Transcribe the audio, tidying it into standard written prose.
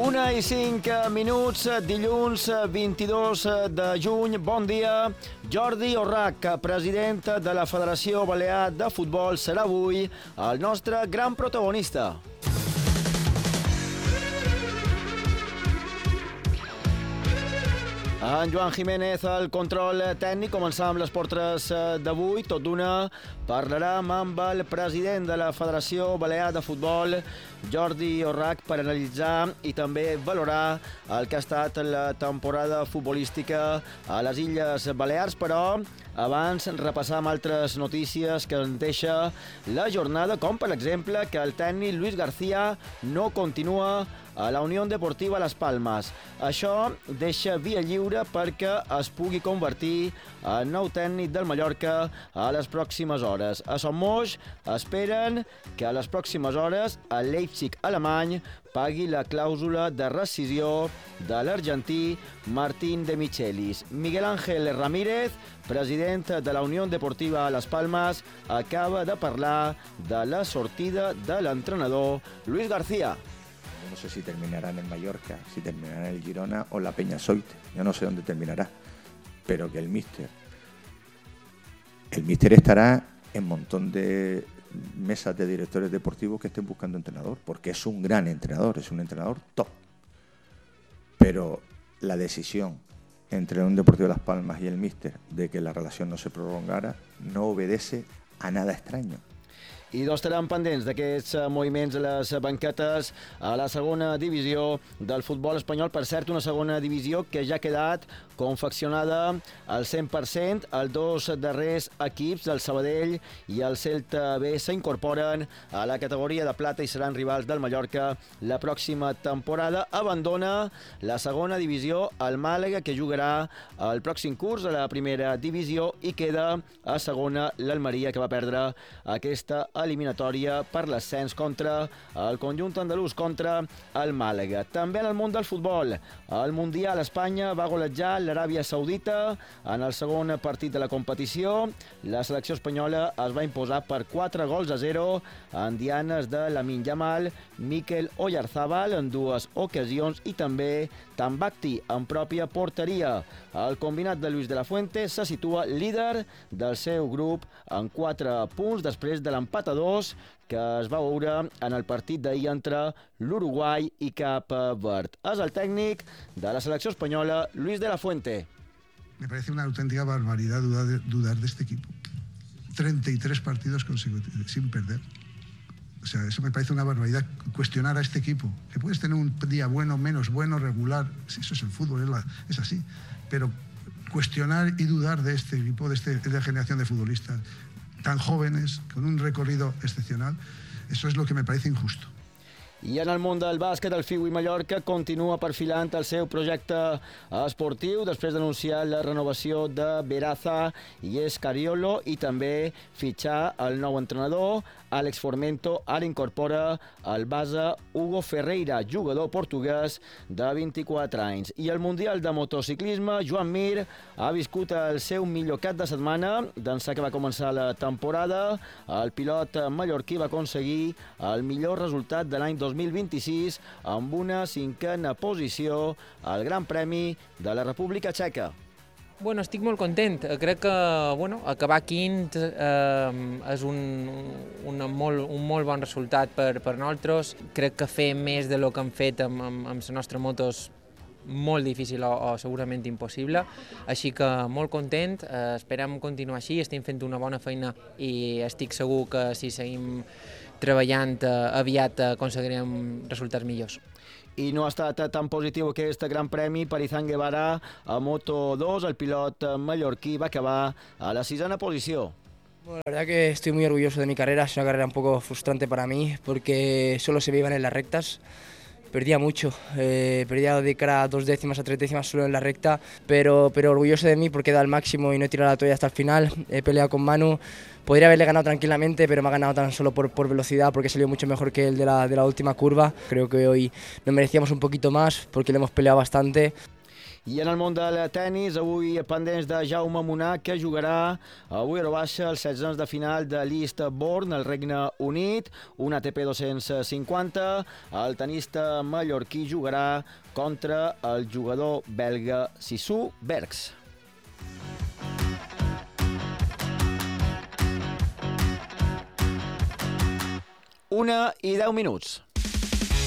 1:05, dilluns 22 de juny. Bon dia. Jordi Orrach, president de la Federació Balear de Futbol, serà avui el nostre gran protagonista. En Joan Jiménez, el control tècnic. Començam les portres d'avui. Tot d'una parlarem amb el president de la Federació Balear de Futbol, Jordi Orrach, per analitzar i també valorar el que ha estat la temporada futbolística a les Illes Balears, però abans repassam altres notícies que ens deixa la jornada, com per exemple que el tècnic Luis García no continua a la Unió Deportiva Las Palmas. Això deixa via lliure perquè es pugui convertir en nou tècnic del Mallorca a les pròximes hores. A Son Moix esperen que a les pròximes hores el Leipzig alemany pagui la clàusula de rescisió de l'argentí Martín de Michelis. Miguel Ángel Ramírez, president de la Unió Deportiva Las Palmas, acaba de parlar de la sortida de l'entrenador Luis García. No sé si terminará en el Mallorca, si terminará en el Girona o la Peñasoite. Yo no sé dónde terminará. Pero que el míster estará en un montón de mesas de directores deportivos que estén buscando entrenador, porque es un gran entrenador, es un entrenador top. Pero la decisión entre un Deportivo de Las Palmas y el míster de que la relación no se prolongara no obedece a nada extraño. I estarem pendents d'aquests moviments a les banquetes a la segona divisió del futbol espanyol. Per cert, una segona divisió que ja ha quedat confeccionada al 100%. Els dos darrers equips, el Sabadell i el Celta B, s'incorporen a la categoria de plata i seran rivals del Mallorca la pròxima temporada. Abandona la segona divisió el Màlaga, que jugarà el pròxim curs a la primera divisió, i queda a segona l'Almeria, que va perdre aquesta eliminatòria per l'ascens contra el conjunt andalús, contra el Màlaga. També en el món del futbol, el Mundial, Espanya va golejar l'Aràbia Saudita en el segon partit de la competició. La selecció espanyola es va imposar per 4-0 en dianes de Lamine Yamal, Mikel Oyarzabal en dues ocasions i també Tambacti en pròpia porteria. El combinat de Luis de la Fuente se situa líder del seu grup en 4 punts després de l'empat a 2 que es va veure en el partit d'ahir entre l'Uruguai i Cap Verd. És el tècnic de la selecció espanyola, Luis de la Fuente. Me parece una auténtica barbaridad dudar de este equipo. 33 partidos consecutivos sin perder. O sea, eso me parece una barbaridad, cuestionar a este equipo. Que puedes tener un día bueno, menos bueno, regular, eso es el fútbol, es así. Pero cuestionar y dudar de este equipo, de esta generación de futbolistas tan jóvenes, con un recorrido excepcional, eso es lo que me parece injusto. I en el món del bàsquet, el Fiui Mallorca continua perfilant el seu projecte esportiu després d'anunciar la renovació de Beraza i Escariolo i també fitxar el nou entrenador. Àlex Formento ara incorpora el base Hugo Ferreira, jugador portuguès de 24 anys. I el Mundial de Motociclisme, Joan Mir ha viscut el seu millor cap de setmana d'ençà que va començar la temporada. El pilot mallorquí va aconseguir el millor resultat de l'any 2026 amb una 5a posició al Gran Premi de la República Txeca. Bueno, estic molt content. Crec que acabar quint és un molt bon resultat per nosaltres. Crec que fer més de lo que hem fet amb la nostra moto és molt difícil o segurament impossible. Així que molt content, esperem continuar així, estem fent una bona feina i estic segur que si seguim treballant aviat aconseguirem resultats millors. I no ha estat tan positiu aquest Gran Premi per Izan Guevara a Moto2. El pilot mallorquí va acabar a la 6a posició. Bueno, la verdad que estoy muy orgulloso de mi carrera, es una carrera un poco frustrante para mí porque solo se me iban en las rectas. Perdía mucho, perdía de cara a 2 décimas a 3 décimas solo en la recta, pero orgulloso de mí porque he dado el máximo y no he tirado la toalla hasta el final. He peleado con Manu, podría haberle ganado tranquilamente, pero me ha ganado tan solo por velocidad, porque salió mucho mejor que el de la última curva. Creo que hoy nos merecíamos un poquito más porque le hemos peleado bastante. I en el món del tennis, avui pendents de Jaume Munar, que jugarà avui a baixa els 16 de final de l'Eastbourne, al Regne Unit, un ATP 250. El tenista mallorquí jugarà contra el jugador belga Sissou Bergs. 1:10.